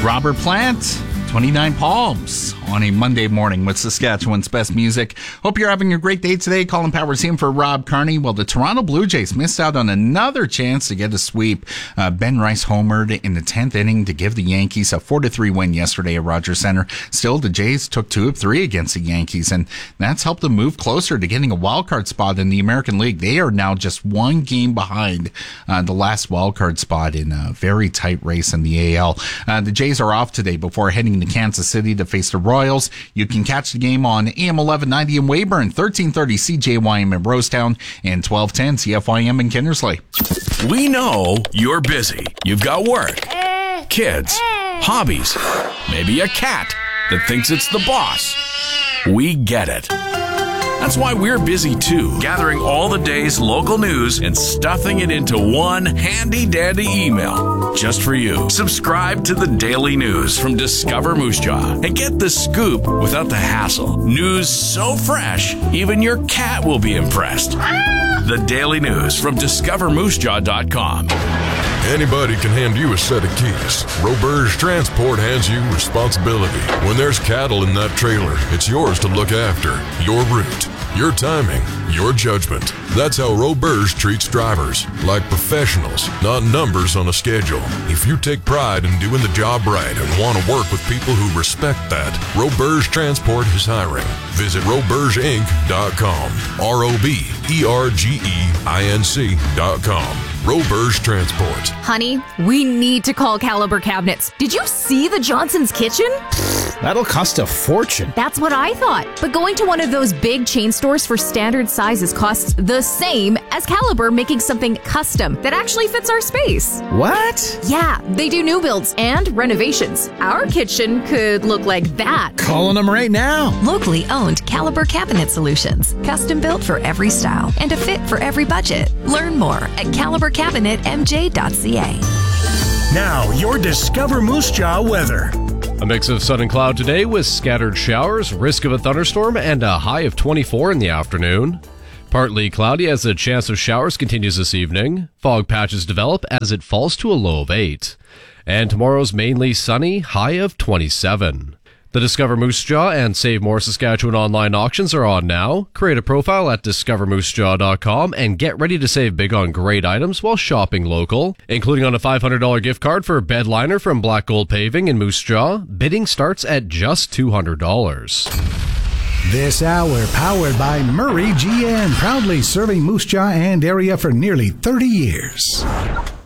Robert Plant, 29 Palms on a Monday morning with Saskatchewan's best music. Hope you're having a great day today. Colin Powers in for Rob Carney. Well, the Toronto Blue Jays missed out on another chance to get a sweep. Ben Rice homered in the 10th inning to give the Yankees a 4-3 win yesterday at Rogers Center. Still, the Jays took 2 of 3 against the Yankees, and that's helped them move closer to getting a wildcard spot in the American League. They are now just 1 game behind the last wildcard spot in a very tight race in the AL. The Jays are off today before heading to Kansas City to face the Royals. You can catch the game on AM 1190 in Weyburn, 1330 CJYM in Rosetown, and 1210 CFYM in Kindersley. We know you're busy. You've got work, kids, hobbies, maybe a cat that thinks it's the boss. We get it. That's why we're busy too, gathering all the day's local news and stuffing it into one handy-dandy email just for you. Subscribe to the Daily News from Discover Moose Jaw and get the scoop without the hassle. News so fresh, even your cat will be impressed. The Daily News from DiscoverMooseJaw.com. Anybody can hand you a set of keys. Roberge Transport hands you responsibility. When there's cattle in that trailer, it's yours to look after. Your route, your timing, your judgment. That's how Roberge treats drivers, like professionals, not numbers on a schedule. If you take pride in doing the job right and want to work with people who respect that, Roberge Transport is hiring. Visit RobergeInc.com. RobergeInc.com. Roberge Transport. Honey, we need to call Caliber Cabinets. Did you see the Johnson's kitchen? That'll cost a fortune. That's what I thought. But going to one of those big chain stores for standard sizes costs the same as Caliber making something custom that actually fits our space. What? Yeah, they do new builds and renovations. Our kitchen could look like that. Calling them right now. Locally owned Caliber Cabinet Solutions. Custom built for every style and a fit for every budget. Learn more at CaliberCabinetMJ.ca. Now, your Discover Moose Jaw weather. A mix of sun and cloud today with scattered showers, risk of a thunderstorm, and a high of 24 in the afternoon. Partly cloudy as the chance of showers continues this evening. Fog patches develop as it falls to a low of 8. And tomorrow's mainly sunny, high of 27. The Discover Moose Jaw and Save More Saskatchewan online auctions are on now. Create a profile at discovermoosejaw.com and get ready to save big on great items while shopping local, including on a $500 gift card for bed liner from Black Gold Paving in Moose Jaw. Bidding starts at just $200. This hour powered by Murray GM, proudly serving Moose Jaw and area for nearly 30 years.